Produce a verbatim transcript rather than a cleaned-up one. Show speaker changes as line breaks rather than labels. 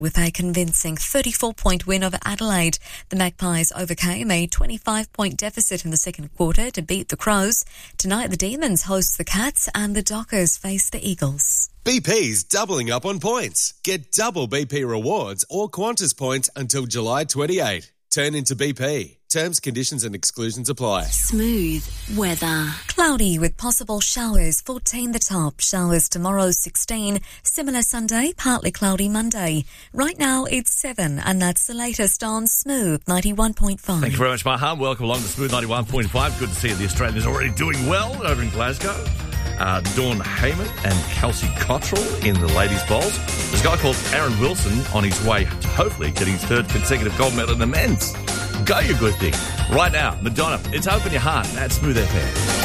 With a convincing thirty-four point win over Adelaide, the Magpies overcame a twenty-five point deficit in the second quarter to beat the Crows. Tonight, the Demons host the Cats and the Dockers face the Eagles.
B P's doubling up on points. Get double B P rewards or Qantas points until July twenty-eighth. Turn into B P. Terms, conditions and exclusions apply.
Smooth weather. Cloudy with possible showers, fourteen the top. Showers tomorrow, sixteen. Similar Sunday, partly cloudy Monday. Right now, it's seven, and that's the latest on Smooth ninety-one point five.
Thank you very much, Maha. Welcome along to Smooth ninety-one point five. Good to see the Australians already doing well over in Glasgow. Uh, Dawn Heyman and Kelsey Cottrell in the ladies' bowls. There's a guy called Aaron Wilson on his way to hopefully getting his third consecutive gold medal in the men's. Go, you good thing. Right now, Madonna, it's Open Your Heart at Smooth F M.